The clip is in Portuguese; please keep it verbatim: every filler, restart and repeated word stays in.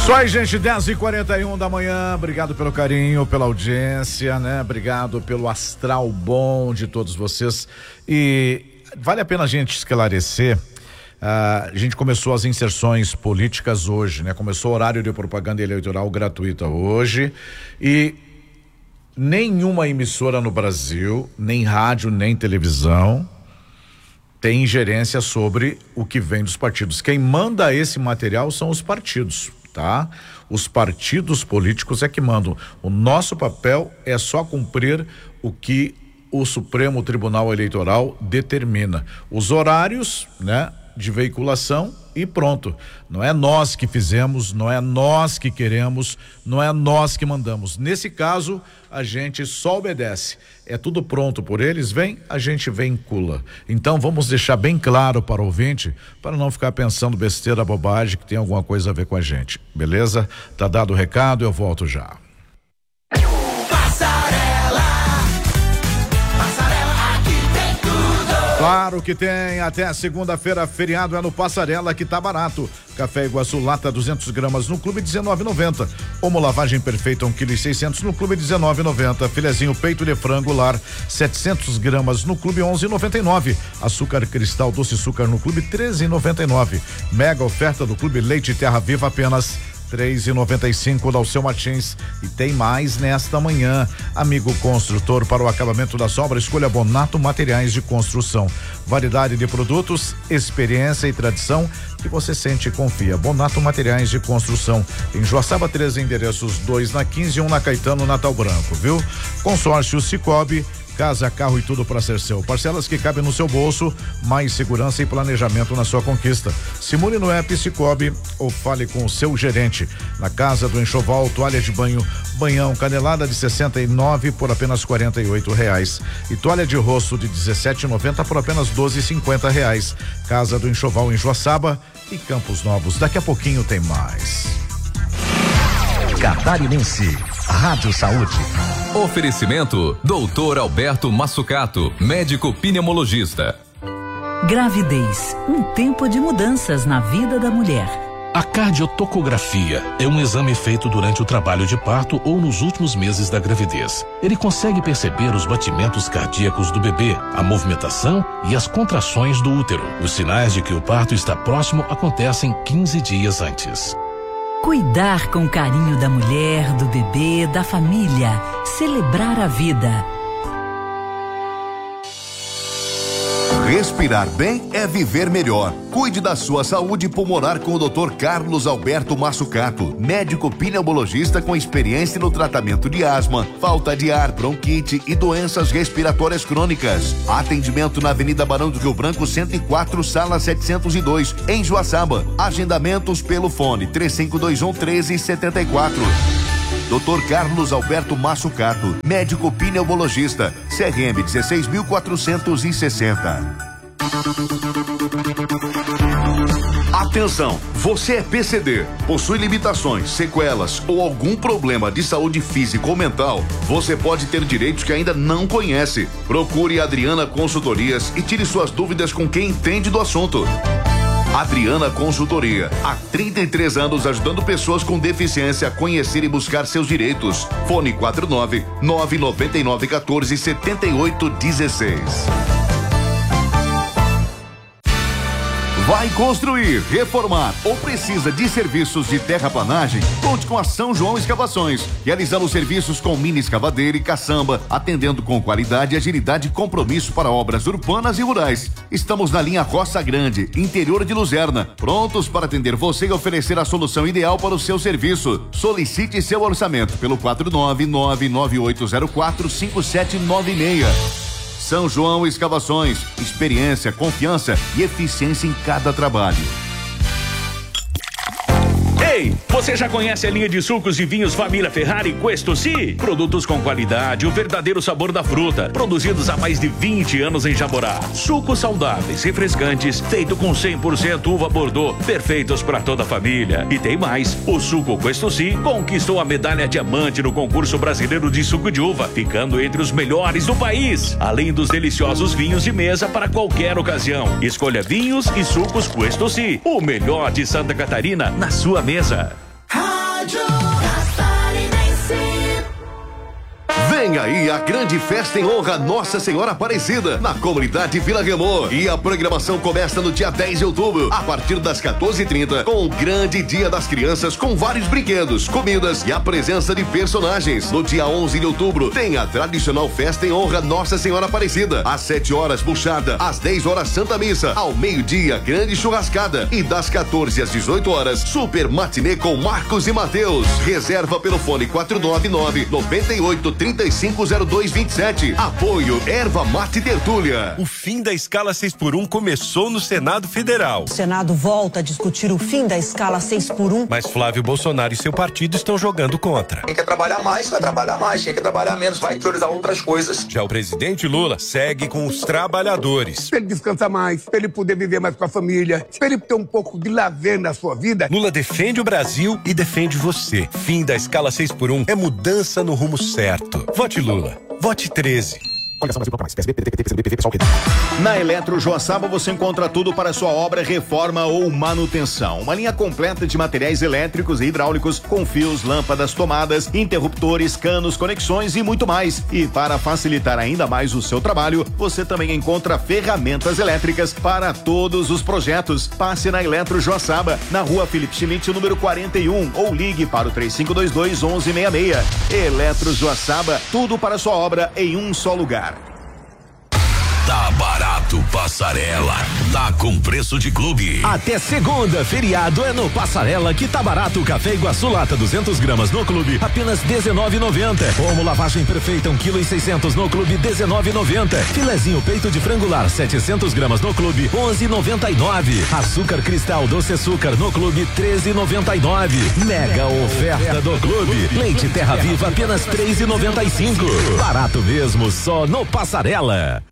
Isso aí, gente, dez e quarenta e um da manhã, obrigado pelo carinho, pela audiência, né? Obrigado pelo astral bom de todos vocês. E vale a pena a gente esclarecer, uh, a gente começou as inserções políticas hoje, né? Começou o horário de propaganda eleitoral gratuita hoje e nenhuma emissora no Brasil, nem rádio, nem televisão, tem ingerência sobre o que vem dos partidos. Quem manda esse material são os partidos. Tá? Os partidos políticos é que mandam. O nosso papel é só cumprir o que o Supremo Tribunal Eleitoral determina. Os horários, né, de veiculação e pronto. Não é nós que fizemos, não é nós que queremos, não é nós que mandamos. Nesse caso, a gente só obedece. É tudo pronto por eles, vem, a gente vincula. Então vamos deixar bem claro para o ouvinte, para não ficar pensando besteira, bobagem, que tem alguma coisa a ver com a gente. Beleza? Tá dado o recado, eu volto já. Claro que tem, até segunda-feira, feriado é no Passarela, que tá barato. Café Iguaçu lata duzentos gramas no Clube dezenove e noventa. Omo lavagem perfeita um quilo e seiscentos no Clube dezenove e noventa. Filezinho peito de frango lar setecentos gramas no Clube onze e noventa e nove. Açúcar cristal doce açúcar no Clube treze e noventa e nove. Mega oferta do Clube Leite Terra Viva apenas três e noventa e cinco da Alceu Martins. E tem mais nesta manhã. Amigo construtor, para o acabamento da obra, escolha Bonato Materiais de Construção. Variedade de produtos, experiência e tradição que você sente e confia. Bonato Materiais de Construção. Em Joaçaba, três endereços, dois na quinze e um na Caetano, Natal Branco, viu? Consórcio Cicobi. Casa, carro e tudo para ser seu. Parcelas que cabem no seu bolso, mais segurança e planejamento na sua conquista. Simule no app Cicobi ou fale com o seu gerente. Na Casa do Enxoval, toalha de banho, banhão, canelada de sessenta e nove por apenas quarenta e oito reais. E toalha de rosto de dezessete e noventa por apenas doze e cinquenta reais. Casa do Enxoval em Joaçaba e Campos Novos. Daqui a pouquinho tem mais. Catarinense, Rádio Saúde. Oferecimento, doutor Alberto Massucato, médico pneumologista. Gravidez, um tempo de mudanças na vida da mulher. A cardiotocografia é um exame feito durante o trabalho de parto ou nos últimos meses da gravidez. Ele consegue perceber os batimentos cardíacos do bebê, a movimentação e as contrações do útero. Os sinais de que o parto está próximo acontecem quinze dias antes. Cuidar com carinho da mulher, do bebê, da família. Celebrar a vida. Respirar bem é viver melhor. Cuide da sua saúde pulmonar com o doutor Carlos Alberto Massucato, médico pneumologista com experiência no tratamento de asma, falta de ar, bronquite e doenças respiratórias crônicas. Atendimento na Avenida Barão do Rio Branco, cento e quatro, sala setecentos e dois, em Joaçaba. Agendamentos pelo fone três cinco dois um, treze setenta e quatro. doutor Carlos Alberto Massucato, médico pneumologista, C R M dezesseis mil quatrocentos e sessenta. Atenção, você é P C D, possui limitações, sequelas ou algum problema de saúde física ou mental, você pode ter direitos que ainda não conhece. Procure Adriana Consultorias e tire suas dúvidas com quem entende do assunto. Adriana Consultoria, há trinta e três anos ajudando pessoas com deficiência a conhecer e buscar seus direitos. Fone quatro nove nove nove nove um quatro sete oito um seis. Vai construir, reformar ou precisa de serviços de terraplanagem? Conte com a São João Escavações. Realizamos serviços com mini escavadeira e caçamba, atendendo com qualidade, agilidade e compromisso para obras urbanas e rurais. Estamos na linha Roça Grande, interior de Luzerna, prontos para atender você e oferecer a solução ideal para o seu serviço. Solicite seu orçamento pelo quatro nove nove nove oito zero quatro cinco sete nove seis. São João Escavações, experiência, confiança e eficiência em cada trabalho. Ei, você já conhece a linha de sucos e vinhos Família Ferrari Questo Si? Produtos com qualidade, o verdadeiro sabor da fruta, produzidos há mais de vinte anos em Jaborá. Sucos saudáveis, refrescantes, feito com cem por cento uva Bordeaux, perfeitos para toda a família. E tem mais, o suco Questo Si conquistou a medalha diamante no concurso brasileiro de suco de uva, ficando entre os melhores do país. Além dos deliciosos vinhos de mesa para qualquer ocasião. Escolha vinhos e sucos Questo Si, o melhor de Santa Catarina na sua mesa. rádio Catarinense. Vem aí a grande festa em honra a Nossa Senhora Aparecida, na comunidade Vila Remô. E a programação começa no dia dez de outubro, a partir das quatorze e trinta, com o grande Dia das Crianças, com vários brinquedos, comidas e a presença de personagens. No dia onze de outubro, tem a tradicional festa em honra a Nossa Senhora Aparecida. Às sete horas, buchada. Às dez horas, Santa Missa. Ao meio-dia, grande churrascada. E das quatorze às dezoito horas, super matinê com Marcos e Mateus. Reserva pelo fone quatro nove nove, nove oito, trinta e cinco zero dois vinte e sete. Apoio Erva Mate Tertúlia. O fim da escala seis por um começou no Senado Federal. O Senado volta a discutir o fim da escala seis por um. Mas Flávio Bolsonaro e seu partido estão jogando contra. Quem quer trabalhar mais, vai trabalhar mais. Quem quer trabalhar menos, vai priorizar outras coisas. Já o presidente Lula segue com os trabalhadores. Pra ele descansar mais, pra ele poder viver mais com a família, pra ele ter um pouco de lazer na sua vida. Lula defende o Brasil e defende você. Fim da escala seis por um é mudança no rumo certo. Vote Lula. Vote treze. Na Eletro Joaçaba você encontra tudo para sua obra, reforma ou manutenção. Uma linha completa de materiais elétricos e hidráulicos com fios, lâmpadas, tomadas, interruptores, canos, conexões e muito mais. E para facilitar ainda mais o seu trabalho, você também encontra ferramentas elétricas para todos os projetos. Passe na Eletro Joaçaba, na rua Felipe Schmidt, número quarenta e um, ou ligue para o três cinco dois dois, onze sessenta e seis. Eletro Joaçaba, tudo para sua obra em um só lugar. Tá barato Passarela, tá com preço de clube. Até segunda, feriado é no Passarela que tá barato. Café Iguaçu lata duzentas gramas no clube, apenas dezenove e noventa. Como lavagem perfeita um quilo e seiscentos no clube, dezenove e noventa. Filezinho peito de frangular setecentas gramas no clube, onze e noventa e nove. Açúcar cristal doce açúcar no clube, treze e noventa e nove. Mega oferta do clube. Leite Terra Viva apenas três e noventa e cinco. Barato mesmo, só no Passarela.